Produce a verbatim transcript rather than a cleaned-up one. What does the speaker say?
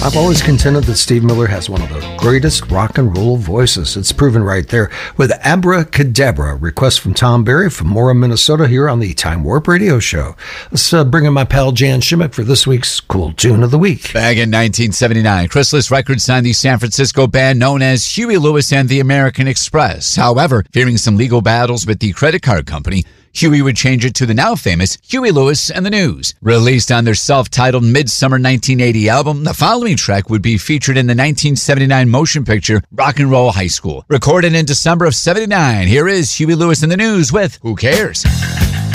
I've always contended that Steve Miller has one of the greatest rock and roll voices. It's proven right there with Abracadabra, request from Tom Berry from Mora, Minnesota, here on the Time Warp Radio Show. Let's uh, bring in my pal Jan Shimmick for this week's Cool Tune of the Week. Back in nineteen seventy-nine, Chrysalis Records signed the San Francisco band known as Huey Lewis and the American Express. However, fearing some legal battles with the credit card company, Huey would change it to the now famous Huey Lewis and the News. Released on their self-titled Midsummer nineteen eighty album, the following track would be featured in the nineteen seventy-nine motion picture Rock and Roll High School. Recorded in December of seventy-nine, here is Huey Lewis and the News with Who Cares?